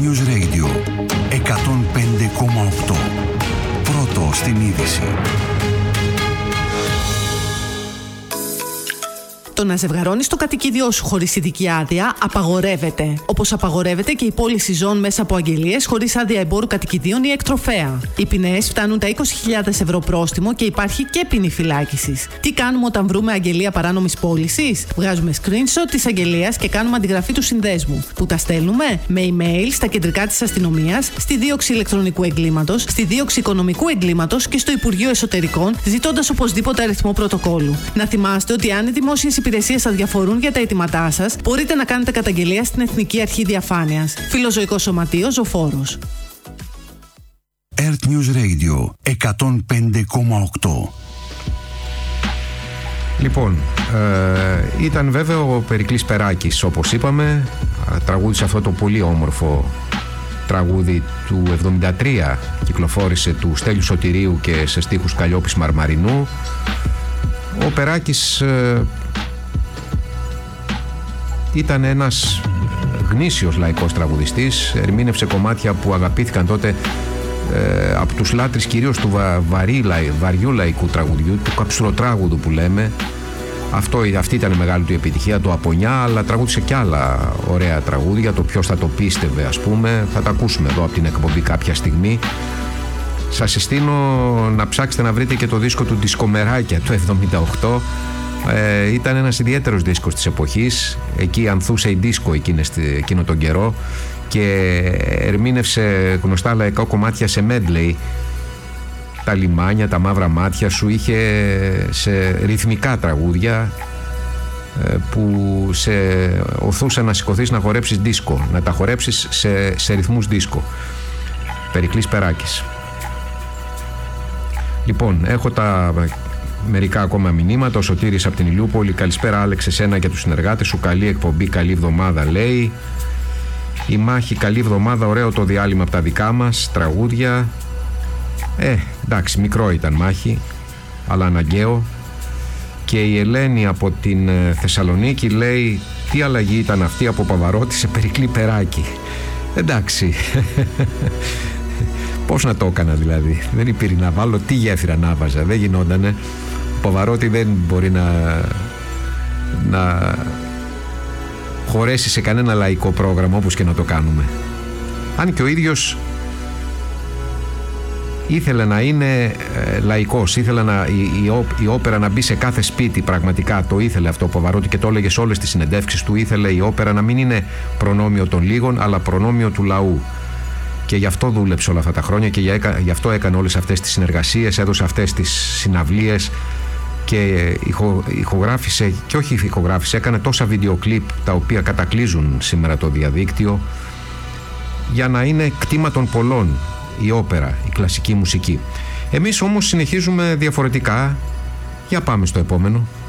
News Radio 105,8. Πρώτο στην είδηση. Το να ζευγαρώνεις το κατοικίδιό σου χωρίς ειδική άδεια απαγορεύεται. Όπως απαγορεύεται και η πώληση ζώων μέσα από αγγελίες χωρίς άδεια εμπόρου κατοικιδίων ή εκτροφέα. Οι ποινές φτάνουν τα 20.000 ευρώ πρόστιμο και υπάρχει και ποινή φυλάκισης. Τι κάνουμε όταν βρούμε αγγελία παράνομης πώλησης? Βγάζουμε screenshot της αγγελίας και κάνουμε αντιγραφή του συνδέσμου. Που τα στέλνουμε με email στα κεντρικά της αστυνομίας, στη δίωξη ηλεκτρονικού εγκλήματος, στη δίωξη οικονομικού εγκλήματος και στο Υπουργείο Εσωτερικών, ζητώντας οπωσδήποτε αριθμό πρωτοκόλλου. Να θυμάστε ότι αν οι δημόσιες υπηρεσίες σας διαφορούν για τα αιτήματά σας, μπορείτε να κάνετε καταγγελία στην Εθνική Αρχή Διαφάνειας. Φιλοζωικό Σωματείο Ζωφόρος. Earth News Radio 105,8. Λοιπόν, ήταν βέβαια ο Περικλής Περάκης, όπως είπαμε, τραγούδισε αυτό το πολύ όμορφο τραγούδι του 73, κυκλοφόρησε, του Στέλιου Σωτηρίου και σε στίχους Καλλιόπης Μαρμαρινού. Ο Περάκης ήταν ένας γνήσιος λαϊκός τραγουδιστής, ερμήνευσε κομμάτια που αγαπήθηκαν τότε από τους λάτρεις κυρίως του βαριού λαϊκού τραγουδιού, του καψουροτράγουδου που λέμε. Αυτή ήταν η μεγάλη του επιτυχία, το Απονιά, αλλά τραγούδισε κι άλλα ωραία τραγούδια, το Ποιος θα το πίστευε, ας πούμε, θα τα ακούσουμε εδώ από την εκπομπή κάποια στιγμή. Σας συστήνω να ψάξετε να βρείτε και το δίσκο του Δισκομεράκια του 78. Ήταν ένας ιδιαίτερος δίσκος της εποχής, εκεί ανθούσε η δίσκο εκείνο τον καιρό και ερμήνευσε γνωστά λαϊκά κομμάτια σε medley. Τα λιμάνια, τα μαύρα μάτια σου, είχε σε ρυθμικά τραγούδια που σε οθούσε να σηκωθείς να χορέψεις δίσκο, να τα χορέψεις σε ρυθμούς δίσκο. Περικλής Περάκης. Λοιπόν, έχω μερικά ακόμα μηνύματα. Ο Σωτήρης από την Ηλιούπολη: καλησπέρα Άλεξ, εσένα και τους συνεργάτες σου, καλή εκπομπή, καλή εβδομάδα, λέει. Η Μάχη: καλή εβδομάδα, ωραίο το διάλειμμα από τα δικά μας τραγούδια. Εντάξει, μικρό ήταν Μάχη, αλλά αναγκαίο. Και η Ελένη από την Θεσσαλονίκη λέει: τι αλλαγή ήταν αυτή από Παβαρότη σε Περικλή Περάκη? Εντάξει. Πώς να το έκανα δηλαδή? Δεν υπήρχε να βάλω τι γέφυρα να βάζα, δεν γινότανε. Ο Παβαρότη δεν μπορεί να χωρέσει σε κανένα λαϊκό πρόγραμμα, όπως και να το κάνουμε. Αν και ο ίδιος ήθελε να είναι λαϊκός, ήθελε η όπερα να μπει σε κάθε σπίτι, πραγματικά το ήθελε αυτό ο Παβαρότη και το έλεγε σε όλες τις συνεντεύξεις του. Ήθελε η όπερα να μην είναι προνόμιο των λίγων, αλλά προνόμιο του λαού. Και γι' αυτό δούλεψε όλα αυτά τα χρόνια και γι' αυτό έκανε όλες αυτές τις συνεργασίες, έδωσε αυτές τις συναυλίες και ηχογράφησε, και όχι ηχογράφησε, έκανε τόσα βίντεο κλιπ τα οποία κατακλείζουν σήμερα το διαδίκτυο, για να είναι κτήμα των πολλών η όπερα, η κλασική μουσική. Εμείς όμως συνεχίζουμε διαφορετικά. Για πάμε στο επόμενο.